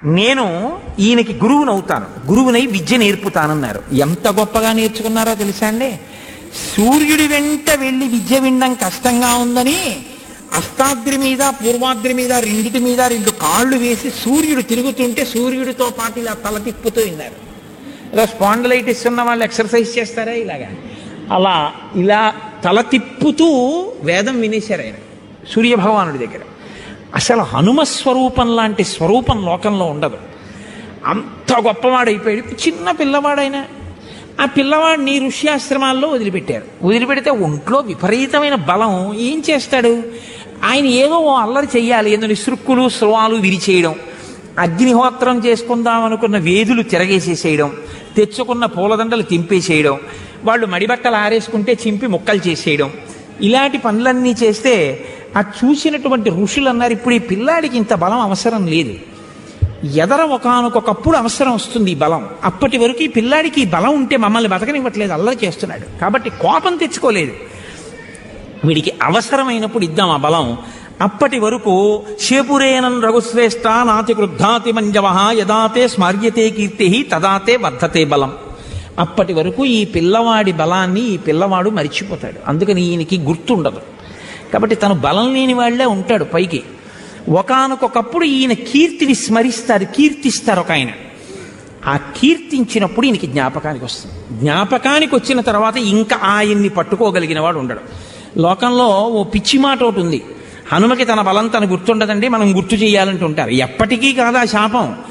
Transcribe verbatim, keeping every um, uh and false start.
నేను ఈయనకి గురువునవుతాను, గురువునై విద్య నేర్పుతానన్నారు. ఎంత గొప్పగా నేర్చుకున్నారో తెలుసా అండి. సూర్యుడి వెంట వెళ్ళి విద్య వినడం కష్టంగా ఉందని అష్టాద్రి మీద పూర్వాద్రి మీద రెండిటి మీద రెండు కాళ్ళు వేసి సూర్యుడు తిరుగుతుంటే సూర్యుడితో పాటు ఇలా తల తిప్పుతూ విన్నారు. ఇలా స్పాండిలైటిస్ ఉన్న వాళ్ళు ఎక్సర్సైజ్ చేస్తారా ఇలాగా, అలా ఇలా తల తిప్పుతూ వేదం వినేశారు ఆయన సూర్యభగవానుడి దగ్గర. అసలు హనుమ స్వరూపం లాంటి స్వరూపం లోకంలో ఉండదు. అంత గొప్పవాడైపోయాడు. చిన్న పిల్లవాడైనా ఆ పిల్లవాడిని ఋష్యాశ్రమాల్లో వదిలిపెట్టారు. వదిలిపెడితే ఒంట్లో విపరీతమైన బలం. ఏం చేస్తాడు ఆయన? ఏదో అల్లరి చెయ్యాలి. ఎందుకు సృక్కులు స్రవాలు విరిచేయడం, అగ్నిహోత్రం చేసుకుందాం అనుకున్న వేదులు తిరగేసేసేయడం, తెచ్చుకున్న పూలదండలు తింపేసేయడం, వాళ్ళు మడిబట్టలు ఆరేసుకుంటే చింపి ముక్కలు చేసేయడం, ఇలాంటి పనులన్నీ చేస్తే ఆ చూసినటువంటి ఋషులు అన్నారు, ఇప్పుడు ఈ పిల్లాడికి ఇంత బలం అవసరం లేదు, ఎదర ఒకానొకప్పుడు అవసరం వస్తుంది ఈ బలం. అప్పటి వరకు ఈ పిల్లాడికి ఈ బలం ఉంటే మమ్మల్ని బతకనివ్వట్లేదు, అల్లరి చేస్తున్నాడు. కాబట్టి కోపం తెచ్చుకోలేదు. వీడికి అవసరమైనప్పుడు ఇద్దాం ఆ బలం. అప్పటి వరకు శేపురేనం రఘుశ్రేష్ఠ నాతి క్రుద్ధాతి మంజవ యదాతే స్మర్యతే కీర్తి తదాతే వర్ధతే బలం. అప్పటి వరకు ఈ పిల్లవాడి బలాన్ని ఈ పిల్లవాడు మరిచిపోతాడు. అందుకని ఈయనకి గుర్తుండదు. కాబట్టి తను బలం లేని వాళ్లే ఉంటాడు పైకి. ఒకానొకప్పుడు ఈయన కీర్తిని స్మరిస్తారు, కీర్తిస్తారు ఒక ఆయన. ఆ కీర్తించినప్పుడు ఈయనకి జ్ఞాపకానికి వస్తుంది. జ్ఞాపకానికి వచ్చిన తర్వాత ఇంకా ఆయన్ని పట్టుకోగలిగిన వాడు ఉండడు. లోకంలో ఓ పిచ్చి మాట ఒకటి ఉంది, హనుమకి తన బలం తను గుర్తుండదండి, మనం గుర్తు చేయాలంటూ ఉంటారు. ఎప్పటికీ కాదా శాపం.